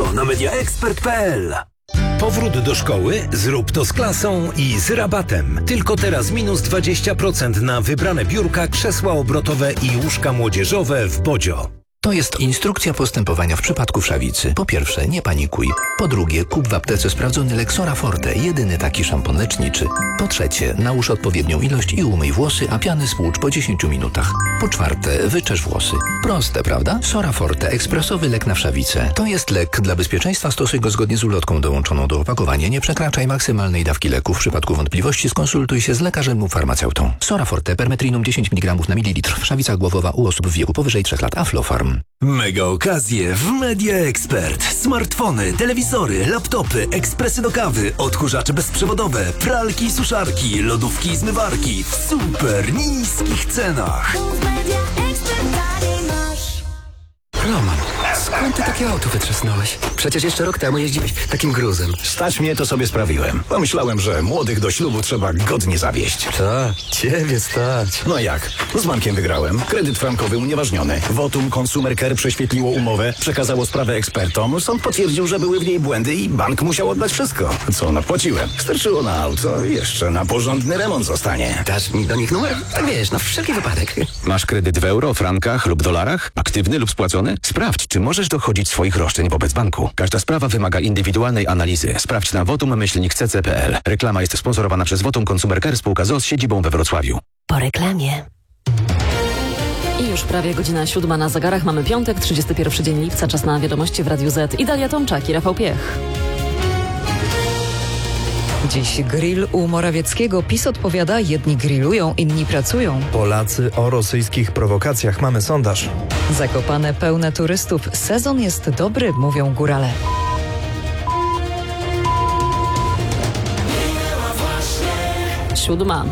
tylko na mediaexpert.pl. Powrót do szkoły? Zrób to z klasą i z rabatem. Tylko teraz minus 20% na wybrane biurka, krzesła obrotowe i łóżka młodzieżowe w Bodzio. To jest instrukcja postępowania w przypadku wszawicy. Po pierwsze, nie panikuj. Po drugie, kup w aptece sprawdzony Lexora Forte, jedyny taki szampon leczniczy. Po trzecie, nałóż odpowiednią ilość i umyj włosy, a piany spłucz po 10 minutach. Po czwarte, wyczesz włosy. Proste, prawda? Sora Forte, ekspresowy lek na wszawicę. To jest lek. Dla bezpieczeństwa stosuj go zgodnie z ulotką dołączoną do opakowania. Nie przekraczaj maksymalnej dawki leku. W przypadku wątpliwości skonsultuj się z lekarzem lub farmaceutą. Sora Forte, permetrinum 10 mg na mililitr. Wszawica głowowa u osób w wieku powyżej 3 lat. Aflofarm. Mega okazje w Media Expert. Smartfony, telewizory, laptopy, ekspresy do kawy, odkurzacze bezprzewodowe, pralki i suszarki, lodówki i zmywarki w super niskich cenach. Roman, skąd ty takie auto wytrzasnąłeś? Przecież jeszcze rok temu jeździłeś takim gruzem. Stać mnie to sobie sprawiłem. Pomyślałem, że młodych do ślubu trzeba godnie zawieźć. Tak, ciebie stać. No jak? Z bankiem wygrałem. Kredyt frankowy unieważniony. Votum Consumer Care prześwietliło umowę, przekazało sprawę ekspertom. Sąd potwierdził, że były w niej błędy i bank musiał oddać wszystko, co napłaciłem. Starczyło na auto, jeszcze na porządny remont zostanie. Dasz mi do nich numer? Tak wiesz, na wszelki wypadek. Masz kredyt w euro, frankach lub dolarach? Aktywny lub spłacony? Sprawdź, czy możesz dochodzić swoich roszczeń wobec banku. Każda sprawa wymaga indywidualnej analizy. Sprawdź na votum-cc.pl. Reklama jest sponsorowana przez Votum Consumer Care spółka z siedzibą we Wrocławiu. Po reklamie. I już prawie godzina 7 na zegarach. Mamy piątek, 31 dzień lipca. Czas na wiadomości w Radiu Z. Dalia Tomczak i Rafał Piech. Dziś grill u Morawieckiego. PiS odpowiada: jedni grillują, inni pracują. Polacy o rosyjskich prowokacjach. Mamy sondaż. Zakopane pełne turystów. Sezon jest dobry, mówią górale. Siódma.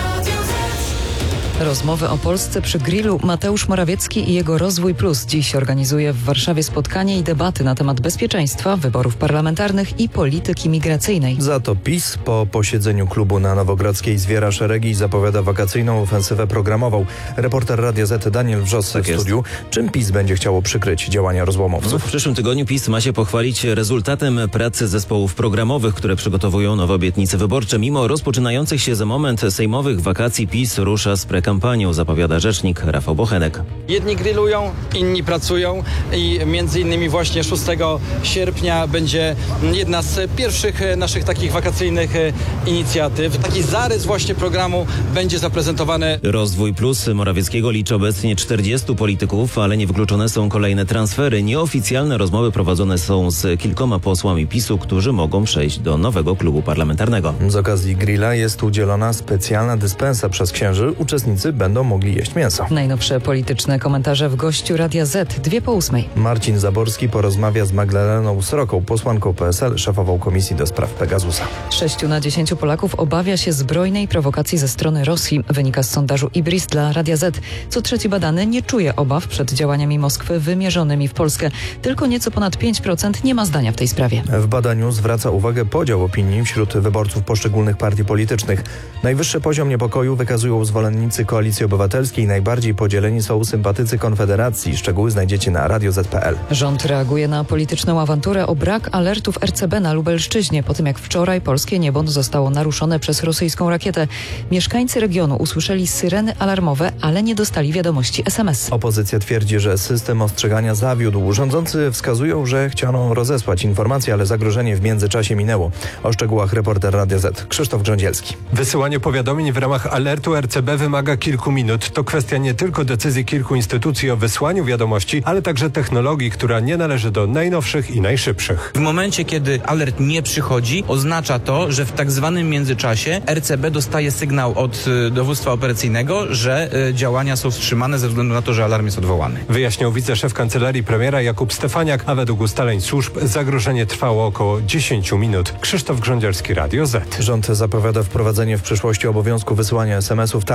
Rozmowy o Polsce przy grillu. Mateusz Morawiecki i jego Rozwój Plus. Dziś organizuje w Warszawie spotkanie i debaty na temat bezpieczeństwa, wyborów parlamentarnych i polityki migracyjnej. Za to PiS po posiedzeniu klubu na Nowogrodzkiej zwiera szeregi i zapowiada wakacyjną ofensywę programową. Reporter Radia Z Daniel Wrzos w studiu. Czym PiS będzie chciało przykryć działania rozłamowców? W przyszłym tygodniu PiS ma się pochwalić rezultatem pracy zespołów programowych, które przygotowują nowe obietnice wyborcze. Mimo rozpoczynających się za moment sejmowych wakacji PiS rusza z kampanią, zapowiada rzecznik Rafał Bochenek. Jedni grillują, inni pracują i między innymi właśnie 6 sierpnia będzie jedna z pierwszych naszych takich wakacyjnych inicjatyw. Taki zarys właśnie programu będzie zaprezentowany. Rozwój Plus Morawieckiego liczy obecnie 40 polityków, ale niewykluczone są kolejne transfery. Nieoficjalne rozmowy prowadzone są z kilkoma posłami PiS-u, którzy mogą przejść do nowego klubu parlamentarnego. Z okazji grilla jest udzielona specjalna dyspensa przez księży. Uczestnicy będą mogli jeść mięso. Najnowsze polityczne komentarze w gościu Radia Z, 7:02. Marcin Zaborski porozmawia z Magdaleną Sroką, posłanką PSL, szefową Komisji do Spraw Pegasusa. 6 na 10 Polaków obawia się zbrojnej prowokacji ze strony Rosji. Wynika z sondażu IBRIS dla Radia Z. Co trzeci badany nie czuje obaw przed działaniami Moskwy wymierzonymi w Polskę. Tylko nieco ponad 5% nie ma zdania w tej sprawie. W badaniu zwraca uwagę podział opinii wśród wyborców poszczególnych partii politycznych. Najwyższy poziom niepokoju wykazują zwolennicy Koalicji Obywatelskiej, najbardziej podzieleni są sympatycy Konfederacji. Szczegóły znajdziecie na radio.z.pl. Rząd reaguje na polityczną awanturę o brak alertów RCB na Lubelszczyźnie, po tym jak wczoraj polskie niebo zostało naruszone przez rosyjską rakietę. Mieszkańcy regionu usłyszeli syreny alarmowe, ale nie dostali wiadomości SMS. Opozycja twierdzi, że system ostrzegania zawiódł. Rządzący wskazują, że chciano rozesłać informacje, ale zagrożenie w międzyczasie minęło. O szczegółach reporter Radia Z Krzysztof Grządzielski. Wysyłanie powiadomień w ramach alertu RCB wymaga kilku minut. To kwestia nie tylko decyzji kilku instytucji o wysłaniu wiadomości, ale także technologii, która nie należy do najnowszych i najszybszych. W momencie, kiedy alert nie przychodzi, oznacza to, że w tak zwanym międzyczasie RCB dostaje sygnał od dowództwa operacyjnego, że działania są wstrzymane ze względu na to, że alarm jest odwołany. Wyjaśniał wiceszef kancelarii premiera Jakub Stefaniak, a według ustaleń służb zagrożenie trwało około 10 minut. Krzysztof Grządzielski, Radio Z. Rząd zapowiada wprowadzenie w przyszłości obowiązku wysyłania SMS-ów także po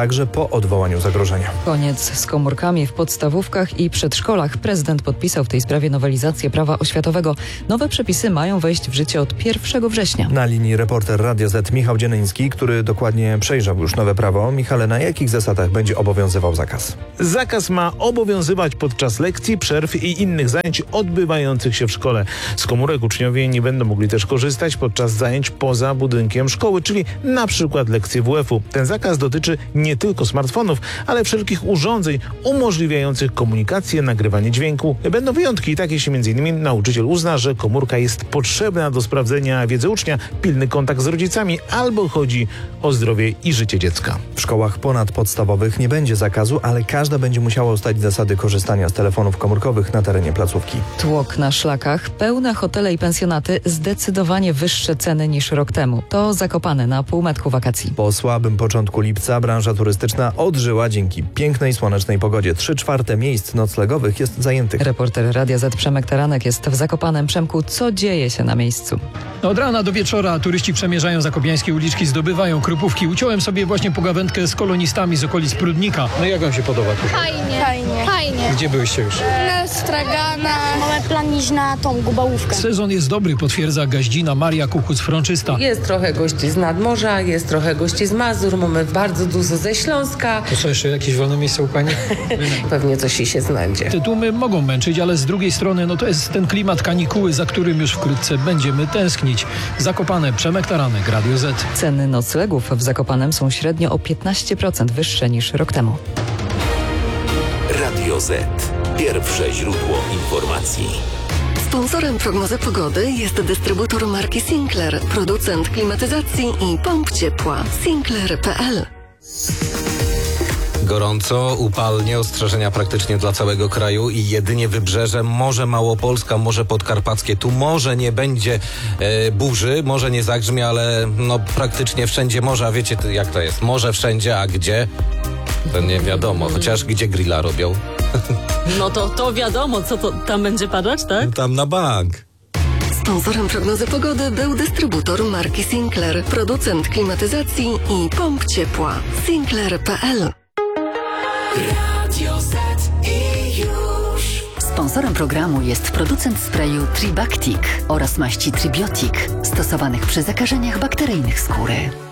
o odwołaniu zagrożenia. Koniec z komórkami w podstawówkach i przedszkolach. Prezydent podpisał w tej sprawie nowelizację prawa oświatowego. Nowe przepisy mają wejść w życie od 1 września. Na linii reporter Radia Z Michał Dzienyński, który dokładnie przejrzał już nowe prawo. Michale, na jakich zasadach będzie obowiązywał zakaz? Zakaz ma obowiązywać podczas lekcji, przerw i innych zajęć odbywających się w szkole. Z komórek uczniowie nie będą mogli też korzystać podczas zajęć poza budynkiem szkoły, czyli na przykład lekcje WF-u. Ten zakaz dotyczy nie tylko smartfonów, ale wszelkich urządzeń umożliwiających komunikację, nagrywanie dźwięku. Będą wyjątki, tak jeśli m.in. nauczyciel uzna, że komórka jest potrzebna do sprawdzenia wiedzy ucznia, pilny kontakt z rodzicami albo chodzi o zdrowie i życie dziecka. W szkołach ponadpodstawowych nie będzie zakazu, ale każda będzie musiała ustalić zasady korzystania z telefonów komórkowych na terenie placówki. Tłok na szlakach, pełne hotele i pensjonaty, zdecydowanie wyższe ceny niż rok temu. To Zakopane na półmetku wakacji. Po słabym początku lipca branża turystyczna odżyła dzięki pięknej, słonecznej pogodzie. 3/4 miejsc noclegowych jest zajętych. Reporter Radia Z Przemek Taranek jest w Zakopanem. Przemku, co dzieje się na miejscu? Od rana do wieczora turyści przemierzają zakopiańskie uliczki, zdobywają krupówki. Uciąłem sobie właśnie pogawędkę z kolonistami z okolic Prudnika. No jak wam się podoba tu? Fajnie. Gdzie byłyście już? Na straganach. Mamy plan iść na tą Gubałówkę. Sezon jest dobry, potwierdza Gaździna Maria Kukuc-Frączysta. Jest trochę gości z nadmorza, jest trochę gości z Mazur, mamy bardzo dużo ze Śląska. To co, jeszcze jakieś wolne miejsce u pani? Pewnie coś się znajdzie. Te tłumy mogą męczyć, ale z drugiej strony no to jest ten klimat kanikuły, za którym już wkrótce będziemy tęsknić. Zakopane, Przemek Taranek, Radio Z. Ceny noclegów w Zakopanem są średnio o 15% wyższe niż rok temu. Radio Z. Pierwsze źródło informacji. Sponsorem prognozy pogody jest dystrybutor marki Sinclair, producent klimatyzacji i pomp ciepła. Sinclair.pl. Gorąco, upalnie, ostrzeżenia praktycznie dla całego kraju i jedynie wybrzeże, Morze Małopolska, Morze Podkarpackie. Tu może nie będzie burzy, może nie zagrzmie, ale no praktycznie wszędzie morze, a wiecie jak to jest, morze wszędzie, a gdzie? To nie wiadomo, chociaż gdzie grilla robią. No to wiadomo, co to tam będzie padać, tak? Tam na bank. Sponsorem prognozy pogody był dystrybutor marki Sinclair, producent klimatyzacji i pomp ciepła. Sinclair.pl. Radio Z i już. Sponsorem programu jest producent sprayu Tribactic oraz maści Tribiotic, stosowanych przy zakażeniach bakteryjnych skóry.